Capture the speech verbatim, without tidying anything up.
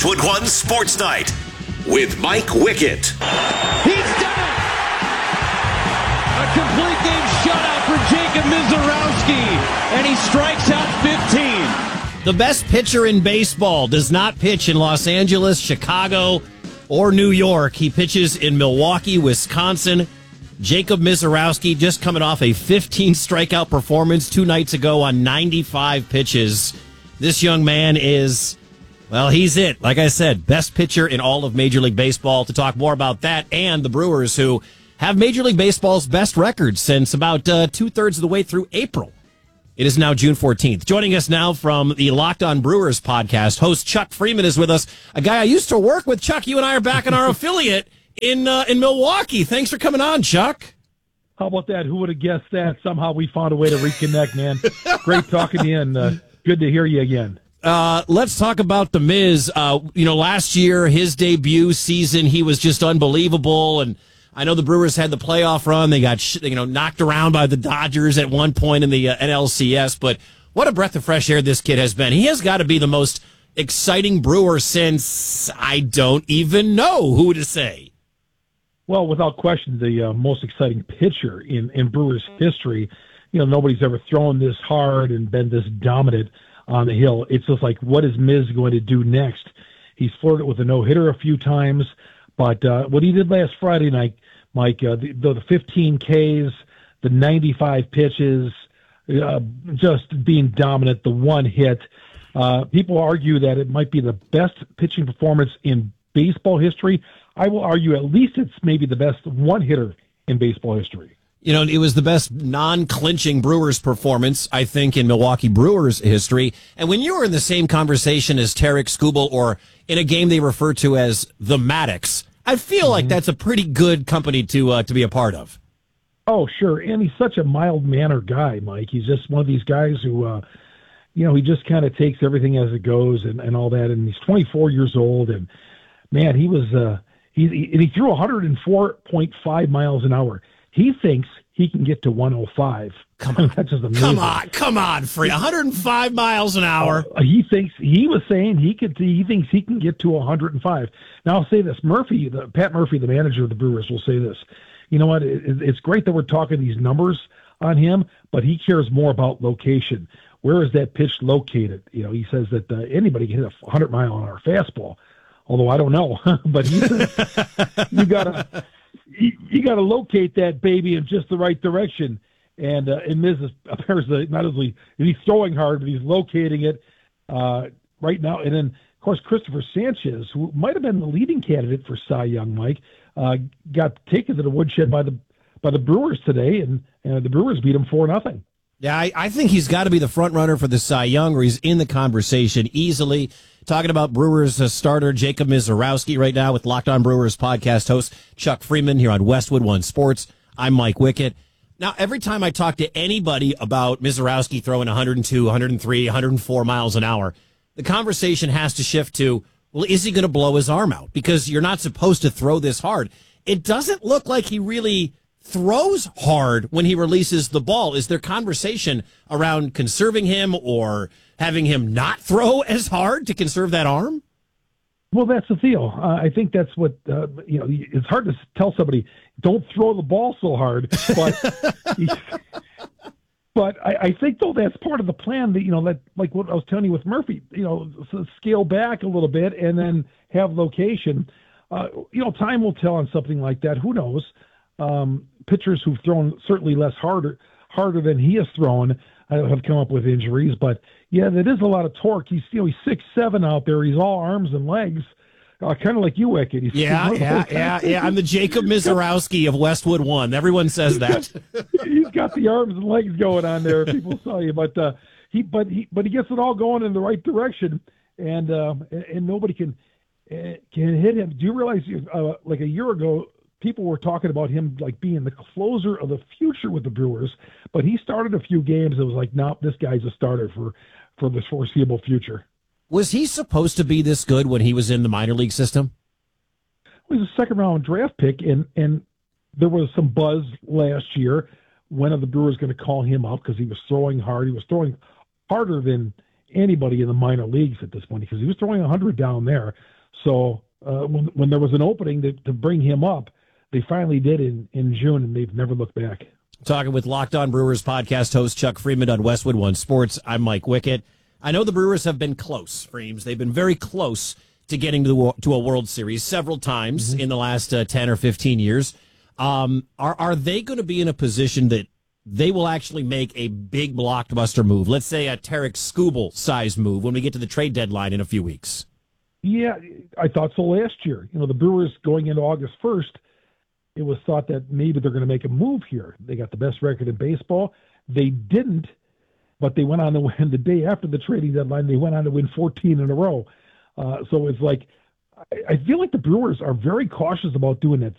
Westwood One Sports Night with Mike Wickett. He's done it! A complete game shutout for Jacob Misiorowski, and he strikes out fifteen. The best pitcher in baseball does not pitch in Los Angeles, Chicago, or New York. He pitches in Milwaukee, Wisconsin. Jacob Misiorowski just coming off a fifteen strikeout performance two nights ago on ninety-five pitches. This young man is, well, he's it. Like I said, best pitcher in all of Major League Baseball. To talk more about that and the Brewers, who have Major League Baseball's best record since about uh, two-thirds of the way through April. It is now June fourteenth. Joining us now from the Locked On Brewers podcast, host Chuck Freeman is with us, a guy I used to work with. Chuck, you and I are back in our affiliate in uh, in Milwaukee. Thanks for coming on, Chuck. How about that? Who would have guessed that? Somehow we found a way to reconnect, man. Great talking to you, and uh, good to hear you again. Uh, let's talk about the Miz. Uh, you know, last year, his debut season, he was just unbelievable, and I know the Brewers had the playoff run. They got, you know, knocked around by the Dodgers at one point in the uh, N L C S, but what a breath of fresh air this kid has been. He has got to be the most exciting Brewer since I don't even know who to say. Well, without question, the uh, most exciting pitcher in, in Brewers history. You know, nobody's ever thrown this hard and been this dominant on the hill. It's just like, what is Miz going to do next? He's flirted with a no-hitter a few times, but uh, what he did last Friday night, Mike, uh, the, the fifteen Ks, the ninety-five pitches, uh, just being dominant, the one hit. Uh, people argue that it might be the best pitching performance in baseball history. I will argue at least it's maybe the best one-hitter in baseball history. You know, it was the best non-clinching Brewers performance, I think, in Milwaukee Brewers history. And when you were in the same conversation as Tarek Skubal, or in a game they refer to as the Maddox, I feel mm-hmm. like that's a pretty good company to uh, to be a part of. Oh, sure. And he's such a mild-mannered guy, Mike. He's just one of these guys who, uh, you know, he just kind of takes everything as it goes and, and all that. And he's twenty-four years old. And, man, he was uh, he, he, and he threw one oh four point five miles an hour. He thinks he can get to one oh five. Come on. That's just amazing. Come on, come on, Free. one oh five miles an hour. Uh, he thinks he was saying he could. He thinks he can get to one oh five. Now I'll say this: Murphy, the, Pat Murphy, the manager of the Brewers, will say this. You know what? It, it's great that we're talking these numbers on him, but he cares more about location. Where is that pitch located? You know, he says that uh, anybody can hit a one hundred mile an hour fastball. Although I don't know, but he says you gotta. You, you got to locate that baby in just the right direction. And uh, and Miz is apparently not only he's throwing hard, but he's locating it uh, right now. And then, of course, Christopher Sanchez, who might have been the leading candidate for Cy Young, Mike, uh, got taken to the woodshed by the by the Brewers today, and, and the Brewers beat him four nothing. Yeah, I, I think he's got to be the front runner for the Cy Young, or he's in the conversation easily. Talking about Brewers uh, starter Jacob Misiorowski right now with Locked On Brewers podcast host Chuck Freeman here on Westwood One Sports. I'm Mike Wickett. Now, every time I talk to anybody about Misiorowski throwing one oh two, one oh three, one oh four miles an hour, the conversation has to shift to, well, is he going to blow his arm out? Because you're not supposed to throw this hard. It doesn't look like he really throws hard when he releases the ball. Is there conversation around conserving him or having him not throw as hard to conserve that arm? Well, that's the deal. Uh, I think that's what, uh, you know, it's hard to tell somebody, don't throw the ball so hard, but, but I, I think though that's part of the plan that, you know, that like what I was telling you with Murphy, you know, so scale back a little bit and then have location. Uh, you know, time will tell on something like that. Who knows? Um, pitchers who've thrown certainly less harder, harder than he has thrown uh, have come up with injuries, but yeah, that is a lot of torque. He's, you know, he's six seven out there. He's all arms and legs, uh, kind of like you, Wickett. He's yeah, yeah, yeah, yeah. I'm the Jacob Misiorowski of Westwood One. Everyone says that. He's got the arms and legs going on there. People saw you, but uh, he, but he, but he gets it all going in the right direction, and uh, and nobody can uh, can hit him. Do you realize, uh, like a year ago, people were talking about him like being the closer of the future with the Brewers, but he started a few games. It was like, no, nope, this guy's a starter for. for the foreseeable future. Was he supposed to be this good when he was in the minor league system? He was a second-round draft pick, and, and there was some buzz last year. When are the Brewers going to call him up because he was throwing hard? He was throwing harder than anybody in the minor leagues at this point because he was throwing one hundred down there. So uh, when when there was an opening to, to bring him up, they finally did in, in June, and they've never looked back. Talking with Locked On Brewers podcast host Chuck Freeman on Westwood One Sports. I'm Mike Wickett. I know the Brewers have been close, Freems. They've been very close to getting to, to a World Series several times mm-hmm. in the last uh, ten or fifteen years. Um, are, are they going to be in a position that they will actually make a big blockbuster move? Let's say a Tarek Skubal-sized move when we get to the trade deadline in a few weeks. Yeah, I thought so last year. You know, the Brewers going into August first, it was thought that maybe they're going to make a move here. They got the best record in baseball. They didn't, but they went on to win the day after the trading deadline. They went on to win fourteen in a row. Uh, so it's like, I, I feel like the Brewers are very cautious about doing that.